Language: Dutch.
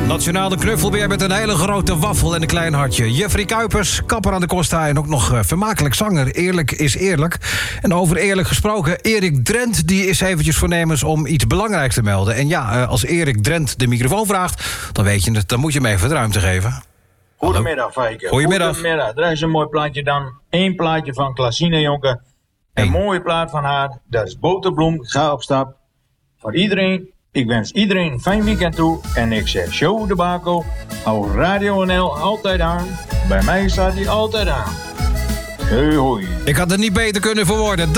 Nationaal de knuffelbeer met een hele grote waffel en een klein hartje. Jeffrey Kuipers, kapper aan de Costa en ook nog vermakelijk zanger. Eerlijk is eerlijk. En over eerlijk gesproken, Erik Drent die is eventjes voornemens om iets belangrijks te melden. En ja, als Erik Drent de microfoon vraagt, dan weet je het, dan moet je hem even de ruimte geven. Goedemiddag, Fijke. Goedemiddag. Er is een mooi plaatje dan. Eén plaatje van Klasine Jonker. Een mooie plaat van haar. Dat is Boterbloem. Ik ga op stap. Voor iedereen. Ik wens iedereen een fijn weekend toe. En ik zeg show de Bako. Hou Radio NL altijd aan. Bij mij staat hij altijd aan. Hoi hoi. Ik had het niet beter kunnen verwoorden.